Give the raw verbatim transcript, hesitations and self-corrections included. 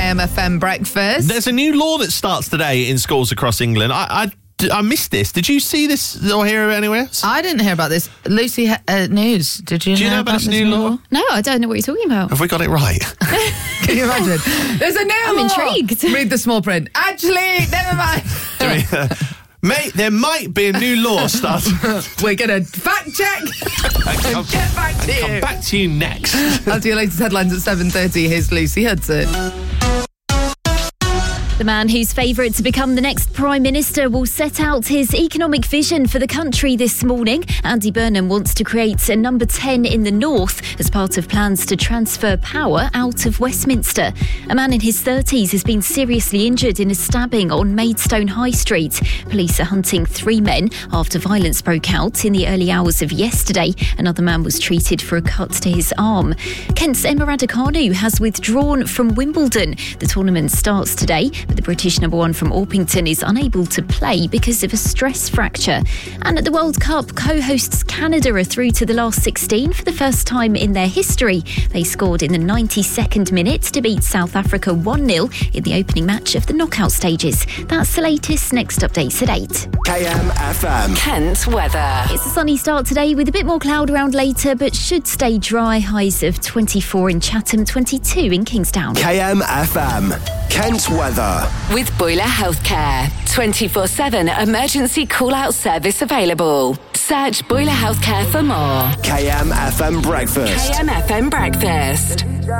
M F M breakfast. There's a new law that starts today in schools across England. I, I, I missed this. Did you see this or hear it anywhere else? I didn't hear about this. Lucy, uh, news. Did you, Do you know, know about, about this new law? law? No, I don't know what you're talking about. Have we got it right? Can you imagine? There's a new I'm law. intrigued. Read the small print. Actually, never mind. Do we, uh, mate, there might be a new law starting. We're going to fact check and I'll, get back to I'll you. come back to you next. After your latest headlines at seven thirty, here's Lucy Hudson. The man who's favourite to become the next Prime Minister will set out his economic vision for the country this morning. Andy Burnham wants to create a number ten in the north as part of plans to transfer power out of Westminster. A man in his thirties has been seriously injured in a stabbing on Maidstone High Street. Police are hunting three men after violence broke out in the early hours of yesterday. Another man was treated for a cut to his arm. Kent's Emma Raducanu has withdrawn from Wimbledon. The tournament starts today, but the British number one from Orpington is unable to play because of a stress fracture. And at the World Cup, co-hosts Canada are through to the last sixteen for the first time in their history. They scored in the ninety-second minute to beat South Africa one nil in the opening match of the knockout stages. That's the latest. Next updates at eight. K M F M. Kent weather. It's a sunny start today with a bit more cloud around later, but should stay dry. Highs of twenty-four in Chatham, twenty-two in Kingstown. K M F M. Kent weather. With Boiler Healthcare. twenty-four seven emergency call-out service available. Search Boiler Healthcare for more. K M F M breakfast. K M F M breakfast.